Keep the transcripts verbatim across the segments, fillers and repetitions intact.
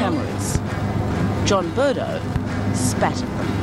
cameras. John Burdo spat at them.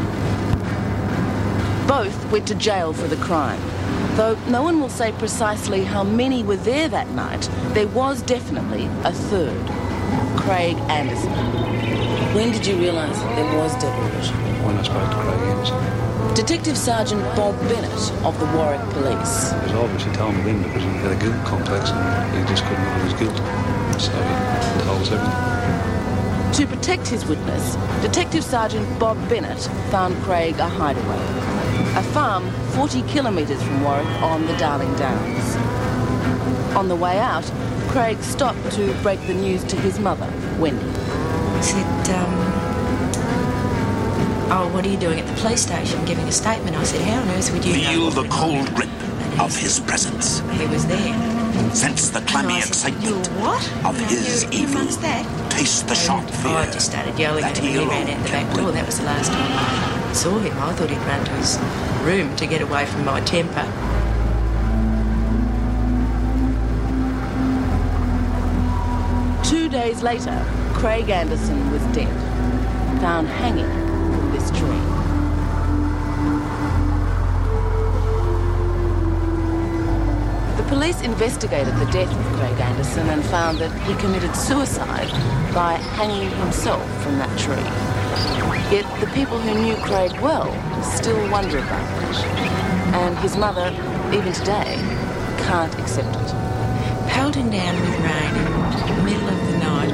Both went to jail for the crime. Though no one will say precisely how many were there that night, there was definitely a third, Craig Anderson. When did you realise that there was devolution? When I spoke to Craig Anderson. Detective Sergeant Bob Bennett of the Warwick Police. He was obviously told me then because he had a guilt complex and he just couldn't admit his guilt. So he told us everything. To protect his witness, Detective Sergeant Bob Bennett found Craig a hideaway. A farm forty kilometres from Warwick on the Darling Downs. On the way out, Craig stopped to break the news to his mother, Wendy. He said, um, oh, what are you doing at the police station? Giving a statement. I said, how on earth would you Feel know? the cold grip of his presence. He was there. Sense the clammy And I said, excitement "You what? of his You- evil. What's that?" Taste the sharp And fear I just started yelling that at him he and he ran alone out the can back bring. door. That was the last time I saw him. I thought he'd run to his room to get away from my temper. Two days later, Craig Anderson was dead, found hanging from this tree. The police investigated the death of Craig Anderson and found that he committed suicide by hanging himself from that tree. Yet the people who knew Craig well still wonder about it. And his mother, even today, can't accept it. Pelting down with rain in the middle of the night